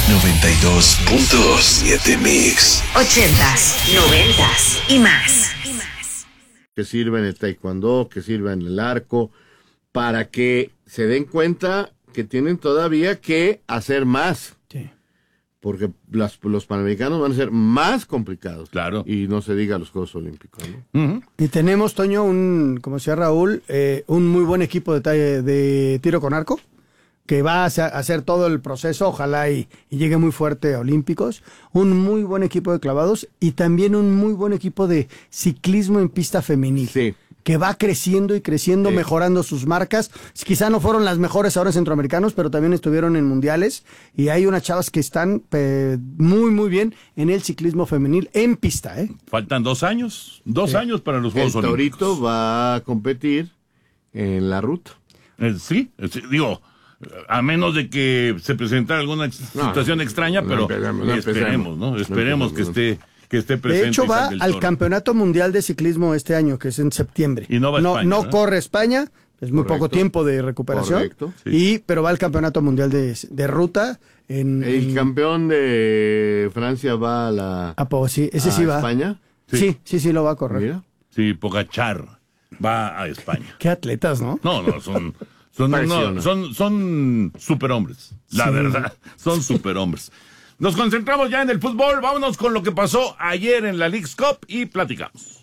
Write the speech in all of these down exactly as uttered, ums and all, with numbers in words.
noventa y dos punto siete Mix. Ochentas, noventas y más. Que sirva en el taekwondo, que sirva en el arco, para que se den cuenta que tienen todavía que hacer más. Sí. Porque las, los panamericanos van a ser más complicados. Claro. Y no se diga los Juegos Olímpicos, ¿no? Uh-huh. Y tenemos, Toño, un, como decía Raúl, eh, un muy buen equipo de, talle, de tiro con arco, que va a hacer todo el proceso, ojalá y, y llegue muy fuerte a Olímpicos. Un muy buen equipo de clavados y también un muy buen equipo de ciclismo en pista femenil. Sí. Que va creciendo y creciendo, sí. mejorando sus marcas. Quizá no fueron las mejores ahora en centroamericanos, pero también estuvieron en mundiales. Y hay unas chavas que están eh, muy, muy bien en el ciclismo femenil en pista. ¿eh? Faltan dos años, dos sí. años para los Juegos el Olímpicos. Torito va a competir en la ruta. Eh, sí, eh, sí, digo, a menos de que se presentara alguna ex- No, situación extraña, no pero empezamos, no esperemos, ¿no? empezamos. Esperemos No que empezamos, esté que esté presente. De hecho, va Isaac del al Toro. Campeonato Mundial de Ciclismo este año, que es en septiembre. Y no va a no, España, no ¿verdad? corre España, es muy Correcto. poco tiempo de recuperación. Correcto. Sí. Y, pero va al Campeonato Mundial de, de Ruta. En, El en- campeón de Francia va a la Ah, pues sí, ese a sí va. España. Sí, sí, sí, lo va a correr. Mira. Sí, Pogacar va a España. Qué atletas, ¿no? No, no, son son Pareció, no, ¿no? son son superhombres, la Sí. verdad, son superhombres. Nos concentramos ya en el fútbol, vámonos con lo que pasó ayer en la Leagues Cup y platicamos.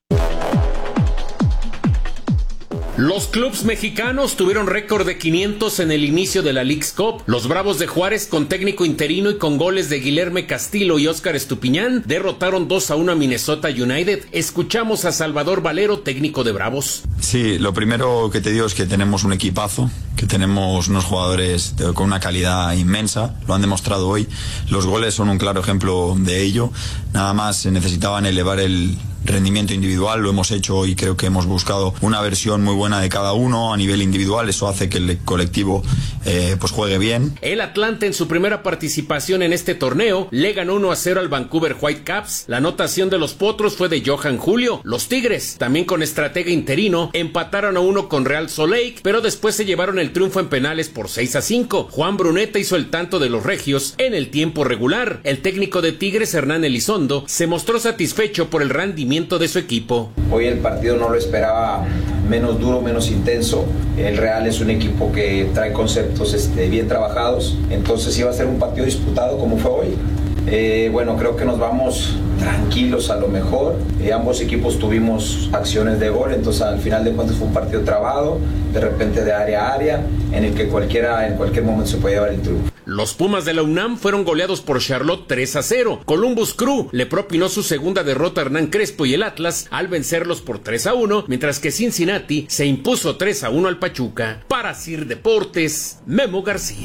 Los clubes mexicanos tuvieron récord de quinientos en el inicio de la Leagues Cup. Los Bravos de Juárez, con técnico interino y con goles de Guilherme Castillo y Óscar Estupiñán, derrotaron dos a uno a Minnesota United. Escuchamos a Salvador Valero, técnico de Bravos. Sí, lo primero que te digo es que tenemos un equipazo, que tenemos unos jugadores de- con una calidad inmensa, lo han demostrado hoy. Los goles son un claro ejemplo de ello. Nada más necesitaban elevar el rendimiento individual, lo hemos hecho y creo que hemos buscado una versión muy buena de cada uno a nivel individual. Eso hace que el colectivo eh, pues juegue bien. El Atlante, en su primera participación en este torneo, le ganó uno a cero al Vancouver Whitecaps. La anotación de los Potros fue de Johan Julio. Los Tigres, también con estratega interino, empataron a uno con Real Salt Lake, pero después se llevaron el triunfo en penales por seis a cinco. Juan Bruneta hizo el tanto de los regios en el tiempo regular. El técnico de Tigres, Hernán Elizondo, se mostró satisfecho por el rendimiento de su equipo. Hoy el partido no lo esperaba menos duro, menos intenso. El Real es un equipo que trae conceptos este, bien trabajados, entonces iba a ser un partido disputado como fue hoy. Eh, bueno, creo que nos vamos tranquilos a lo mejor. Eh, ambos equipos tuvimos acciones de gol, entonces al final de cuentas fue un partido trabado, de repente de área a área, en el que cualquiera en cualquier momento se puede llevar el triunfo. Los Pumas de la UNAM fueron goleados por Charlotte tres a cero. Columbus Crew le propinó su segunda derrota a Hernán Crespo y el Atlas al vencerlos por tres a uno, mientras que Cincinnati se impuso tres a uno al Pachuca. Para Sir Deportes, Memo García.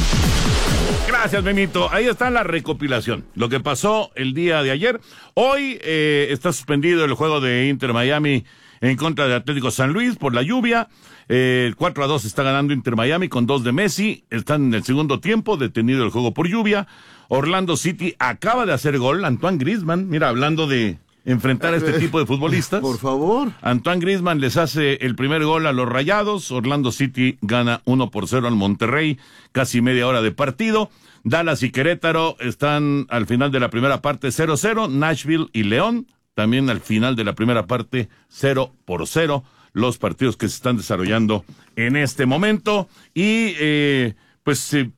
Gracias, Memito. Ahí está la recopilación. Lo que pasó el día de ayer. Hoy eh, está suspendido el juego de Inter Miami en contra de Atlético San Luis por la lluvia. Eh, el cuatro a dos está ganando Inter Miami con dos de Messi. Están en el segundo tiempo, detenido el juego por lluvia. Orlando City acaba de hacer gol. Antoine Griezmann, mira, hablando de enfrentar a este tipo de futbolistas. Por favor. Antoine Griezmann les hace el primer gol a los Rayados. Orlando City gana uno por cero al Monterrey, casi media hora de partido. Dallas y Querétaro están al final de la primera parte cero cero. Nashville y León también al final de la primera parte cero por cero. Los partidos que se están desarrollando en este momento. Y eh, pues eh,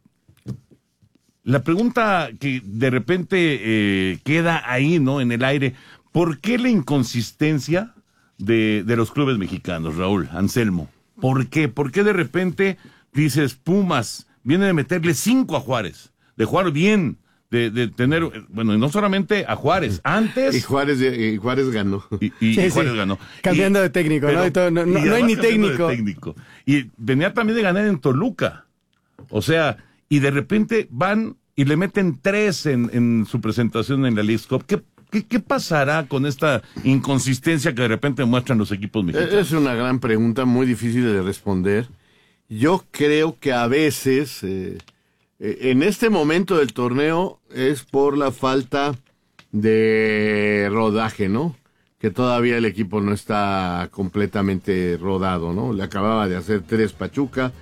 la pregunta que de repente eh, queda ahí, ¿no? En el aire. ¿Por qué la inconsistencia de, de los clubes mexicanos, Raúl, Anselmo? ¿Por qué? ¿Por qué de repente dices, Pumas viene de meterle cinco a Juárez, de jugar bien, de, de tener, bueno, y no solamente a Juárez, antes... Y Juárez, y Juárez ganó. Y, y Sí, Juárez sí. ganó. Cambiando Y- de técnico, pero- ¿no? Y todo, no, no, y no hay además ni cambiando de técnico. técnico. Y venía también de ganar en Toluca. O sea, y de repente van y le meten tres en, en su presentación en la Leagues Cup. ¿Qué, qué, ¿Qué pasará con esta inconsistencia que de repente muestran los equipos mexicanos? Es una gran pregunta, muy difícil de responder. Yo creo que a veces, eh, eh, en este momento del torneo, es por la falta de rodaje, ¿no? Que todavía el equipo no está completamente rodado, ¿no? Le acababa de hacer tres Pachuca,